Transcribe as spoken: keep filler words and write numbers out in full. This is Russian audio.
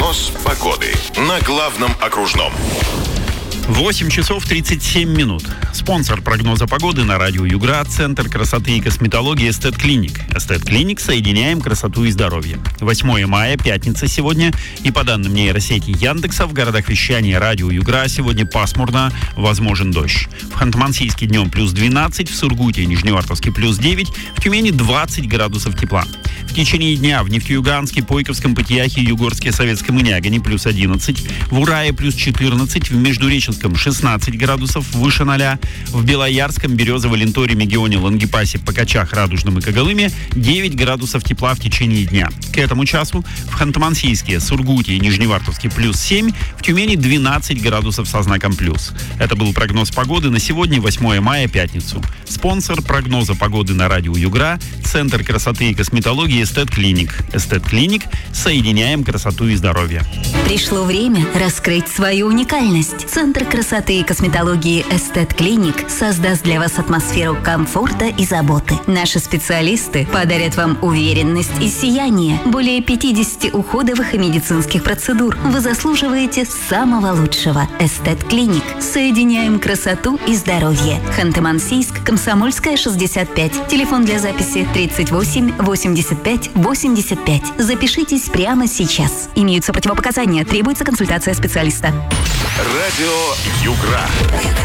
Прогноз погоды на главном окружном. восемь часов тридцать семь минут. Спонсор прогноза погоды на радио Югра — Центр красоты и косметологии Эстет Клиник. Эстет Клиник — соединяем красоту и здоровье. восьмое мая, пятница сегодня. И по данным нейросети Яндекса, в городах вещания радио Югра сегодня пасмурно, возможен дождь. В Ханты-Мансийске днем плюс двенадцать, в Сургуте и Нижневартовске плюс девять, в Тюмени двадцать градусов тепла. В течение дня в Нефтеюганске, Пойковском, Пытьяхе, Югорске, Советском и Нягане плюс одиннадцать, в Урае плюс четырнадцать, в Междуреченском шестнадцать градусов выше ноля, в Белоярском, Березово, Ленторе, Мегионе, Лангепасе, Покачах, Радужном и Когалыме девять градусов тепла в течение дня. К этому часу в Ханты-Мансийске, Сургуте и Нижневартовске плюс семь, в Тюмени двенадцать градусов со знаком плюс. Это был прогноз погоды на сегодня, восьмое мая, пятницу. Спонсор прогноза погоды на радио Югра — Центр красоты и косметологии Эстет Клиник. Эстет Клиник — соединяем красоту и здоровье. Пришло время раскрыть свою уникальность. Центр красоты и косметологии Эстет Клиник создаст для вас атмосферу комфорта и заботы. Наши специалисты подарят вам уверенность и сияние. Более пятьдесят уходовых и медицинских процедур. Вы заслуживаете самого лучшего. Эстет Клиник. Соединяем красоту и здоровье. Ханты-Мансийск, Комсомольская, шестьдесят пять. Телефон для записи тридцать восемь восемьдесят пять восемьдесят пять. Запишитесь прямо сейчас. Имеются противопоказания. Требуется консультация специалиста. Радио Югра.